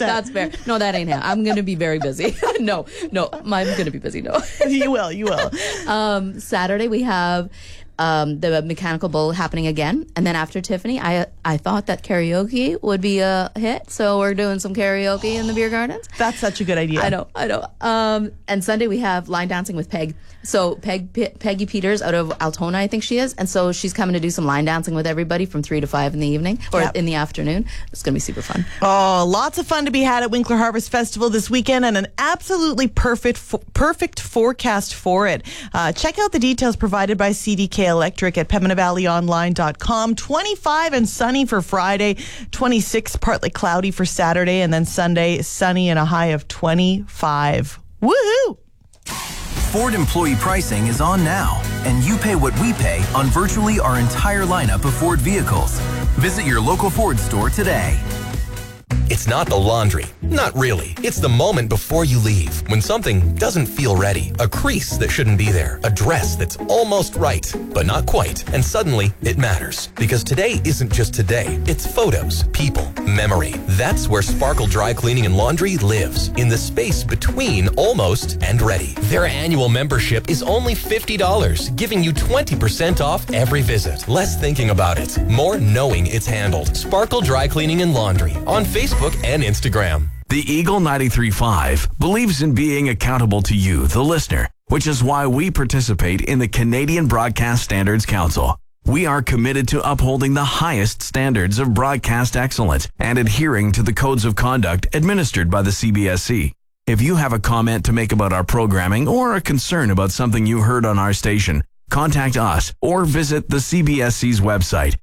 That's fair. No, that ain't happening. I'm going to be very busy. No, I'm going to be busy. No. You will. Saturday we have the Mechanical Bull happening again, and then after Tiffany, I thought that karaoke would be a hit, so we're doing some karaoke in the beer gardens. That's such a good idea. I know. And Sunday we have line dancing with Peg. So Peggy Peters out of Altona, I think she is, and so she's coming to do some line dancing with everybody from 3 to 5 in the evening or in the afternoon. It's going to be super fun. Oh, lots of fun to be had at Winkler Harvest Festival this weekend, and an absolutely perfect forecast for it. Check out the details provided by CDK Electric at PembinaValleyOnline.com. 25 and sunny for Friday, 26 partly cloudy for Saturday, and then Sunday sunny and a high of 25. Woohoo! Ford employee pricing is on now, and you pay what we pay on virtually our entire lineup of Ford vehicles. Visit your local Ford store today. It's not the laundry. Not really. It's the moment before you leave, when something doesn't feel ready. A crease that shouldn't be there. A dress that's almost right, but not quite. And suddenly, it matters. Because today isn't just today. It's photos, people, memory. That's where Sparkle Dry Cleaning and Laundry lives. In the space between almost and ready. Their annual membership is only $50, giving you 20% off every visit. Less thinking about it. More knowing it's handled. Sparkle Dry Cleaning and Laundry. On Facebook and Instagram. The Eagle 93.5 believes in being accountable to you, the listener, which is why we participate in the Canadian Broadcast Standards Council. We are committed to upholding the highest standards of broadcast excellence and adhering to the codes of conduct administered by the CBSC. If you have a comment to make about our programming or a concern about something you heard on our station, contact us or visit the CBSC's website,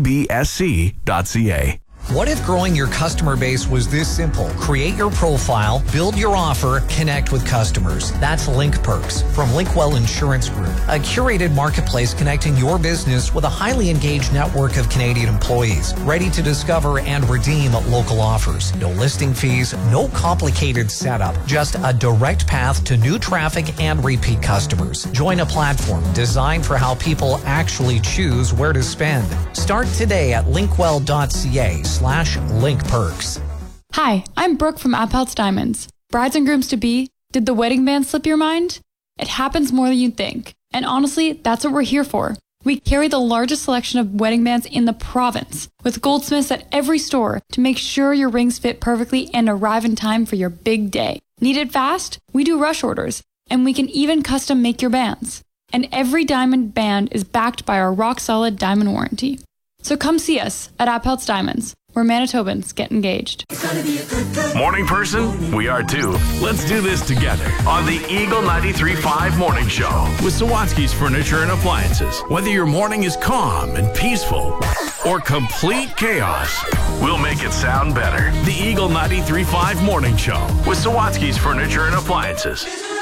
cbsc.ca. What if growing your customer base was this simple? Create your profile, build your offer, connect with customers. That's Link Perks from Linkwell Insurance Group, a curated marketplace connecting your business with a highly engaged network of Canadian employees, ready to discover and redeem local offers. No listing fees, no complicated setup, just a direct path to new traffic and repeat customers. Join a platform designed for how people actually choose where to spend. Start today at linkwell.ca/linkperks. Hi, I'm Brooke from Appelt's Diamonds. Brides and grooms to be, did the wedding band slip your mind? It happens more than you'd think. And honestly, that's what we're here for. We carry the largest selection of wedding bands in the province, with goldsmiths at every store to make sure your rings fit perfectly and arrive in time for your big day. Need it fast? We do rush orders, and we can even custom make your bands. And every diamond band is backed by our rock-solid diamond warranty. So come see us at Appelt's Diamonds, where Manitobans get engaged. Morning person? We are too. Let's do this together on the Eagle 93.5 Morning Show with Sawatsky's Furniture and Appliances. Whether your morning is calm and peaceful or complete chaos, we'll make it sound better. The Eagle 93.5 Morning Show with Sawatsky's Furniture and Appliances.